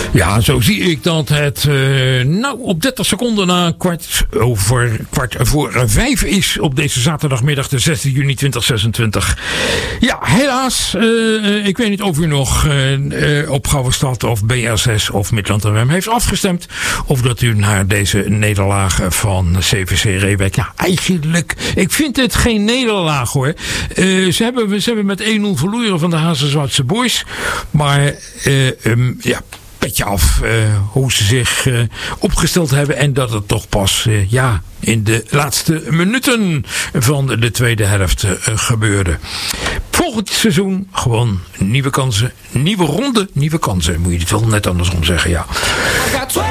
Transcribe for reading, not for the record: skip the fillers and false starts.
Ja, zo zie ik dat het op 30 seconden na kwart voor 5 is op deze zaterdagmiddag de 6 juni 2026. Ja, helaas, ik weet niet of u nog op Gouwestad of BR6 of Midland FM heeft afgestemd. Of dat u naar deze nederlaag van CVC Reewijk. Ja, eigenlijk, ik vind het geen nederlaag hoor. Ze hebben met 1-0 verloren van de Hazenzwartse Boys. Maar ja, petje af hoe ze zich opgesteld hebben. En dat het toch pas in de laatste minuten van de tweede helft gebeurde. Volgend seizoen gewoon nieuwe kansen. Nieuwe ronde, nieuwe kansen. Moet je het wel net andersom zeggen, ja.